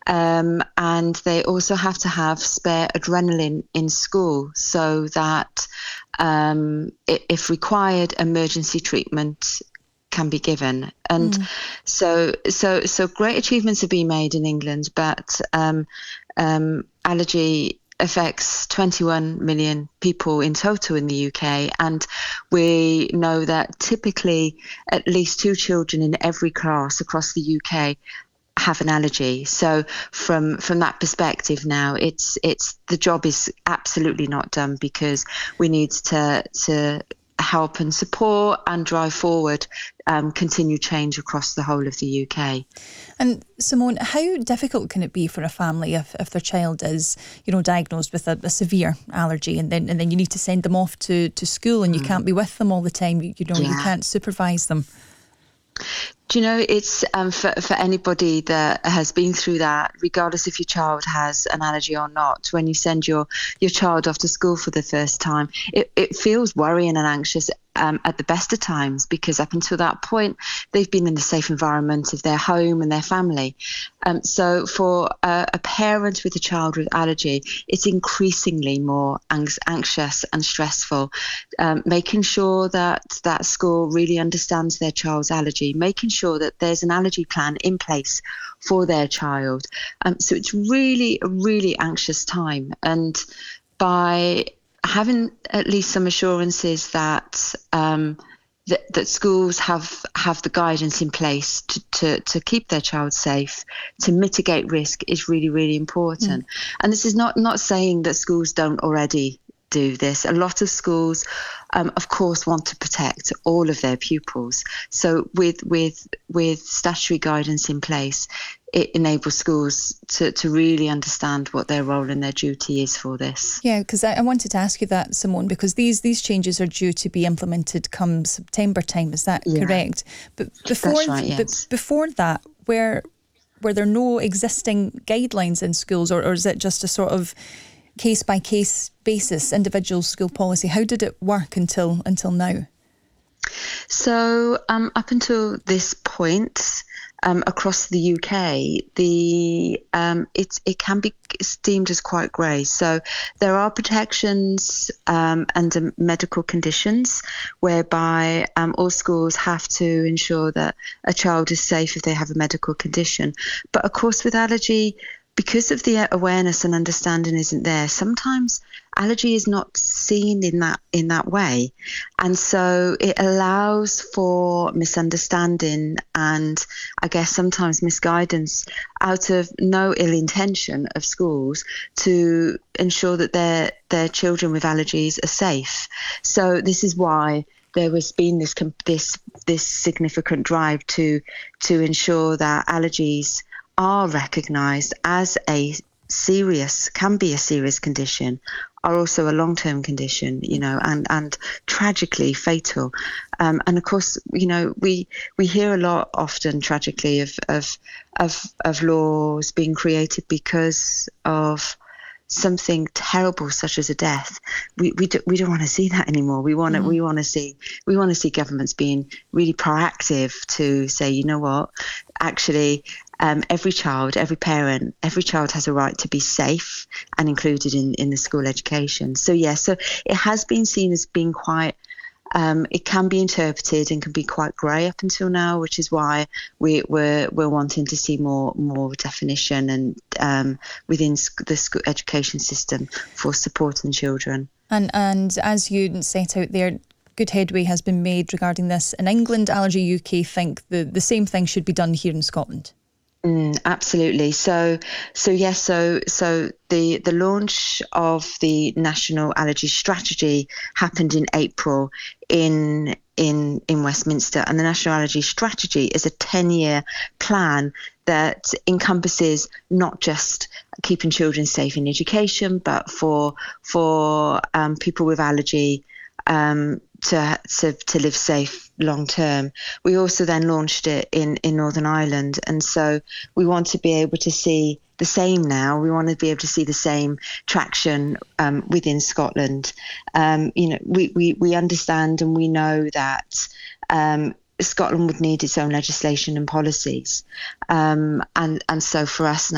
And they also have to have spare adrenaline in school so that if required, emergency treatment can be given. And so great achievements have been made in England, but allergy affects 21 million people in total in the UK, and we know that typically at least 2 children in every class across the UK have an allergy. So from that perspective now, it's the job is absolutely not done, because we need to help and support and drive forward continued change across the whole of the UK. And Simone, how difficult can it be for a family if their child is, diagnosed with a severe allergy, and then you need to send them off to school, and you can't be with them all the time, you can't supervise them? Do you know, it's for anybody that has been through that, regardless if your child has an allergy or not, when you send your child off to school for the first time, it feels worrying and anxious at the best of times, because up until that point, they've been in the safe environment of their home and their family. So for a parent with a child with allergy, it's increasingly more anxious and stressful, making sure that school really understands their child's allergy, making sure that there's an allergy plan in place for their child. So it's really a really anxious time. And by having at least some assurances that that schools have the guidance in place to keep their child safe, to mitigate risk, is really, really important. And this is not saying that schools don't already do this. A lot of schools, of course, want to protect all of their pupils. So with statutory guidance in place, it enables schools to really understand what their role and their duty is for this. Yeah, because I wanted to ask you that, Simone, because these changes are due to be implemented come September time. Is that correct? But before That's right, yes. Before that, were there no existing guidelines in schools, or is it just a sort of case-by-case basis, individual school policy? How did it work until now? So up until this point, across the UK, it can be deemed as quite grey. So there are protections under medical conditions, whereby all schools have to ensure that a child is safe if they have a medical condition. But of course, with allergy, because of the awareness and understanding isn't there, sometimes allergy is not seen in that way. And so it allows for misunderstanding and, I guess, sometimes misguidance, out of no ill intention of schools, to ensure that their children with allergies are safe. So this is why there has been this significant drive to ensure that allergies are recognised as can be a serious condition, are also a long-term condition, and tragically fatal. And of course, we hear a lot often, tragically, of laws being created because of something terrible such as a death. We don't want to see that anymore. We want to see governments being really proactive to say, you know what, actually, every child, every parent, every child has a right to be safe and included in the school education. So so it has been seen as being quite, it can be interpreted and can be quite grey up until now, which is why we're wanting to see more definition and within the school education system for supporting children. And as you set out there, good headway has been made regarding this in England. Allergy UK think the same thing should be done here in Scotland. Absolutely. So the launch of the National Allergy Strategy happened in April in Westminster, and the National Allergy Strategy is a 10-year plan that encompasses not just keeping children safe in education, but for people with allergy to live safe long term. We also then launched it in Northern Ireland, and so we want to be able to see the same now. We want to be able to see the same traction within Scotland. We understand and we know that Scotland would need its own legislation and policies, and so for us now,